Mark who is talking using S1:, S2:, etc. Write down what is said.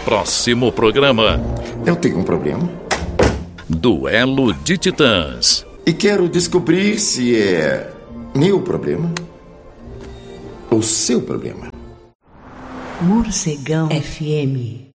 S1: próximo programa.
S2: Eu tenho um problema.
S1: Duelo de Titãs.
S2: E quero descobrir se é meu problema ou seu problema.
S3: Morcegão FM.